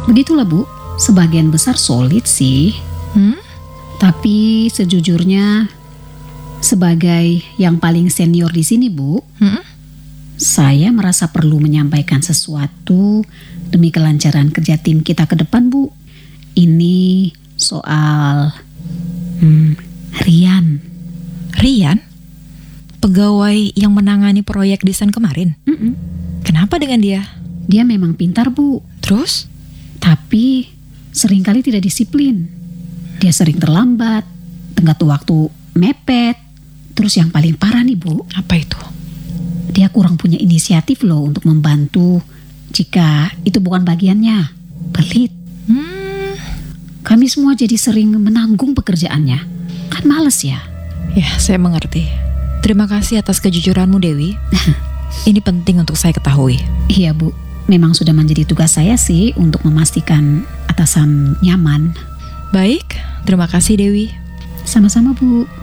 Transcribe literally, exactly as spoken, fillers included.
Begitulah Bu, sebagian besar solid sih. Hmm? Tapi sejujurnya sebagai yang paling senior di sini Bu, Hmm? saya merasa perlu menyampaikan sesuatu demi kelancaran kerja tim kita ke depan Bu. Ini soal hmm, Rian. Rian? Pegawai yang menangani proyek desain kemarin? Mm-mm. Kenapa dengan dia? Dia memang pintar Bu, Terus? tapi seringkali tidak disiplin. Dia sering terlambat, tenggat waktu mepet. Terus yang paling parah nih Bu, Apa itu? dia kurang punya inisiatif loh untuk membantu jika itu bukan bagiannya. Pelit. Hmm, Kami semua jadi sering menanggung pekerjaannya. Kan males ya. ya saya mengerti. Terima kasih atas kejujuranmu Dewi. Ini penting untuk saya ketahui. Iya Bu, memang sudah menjadi tugas saya sih untuk memastikan atasan nyaman. Baik, terima kasih Dewi. Sama-sama Bu.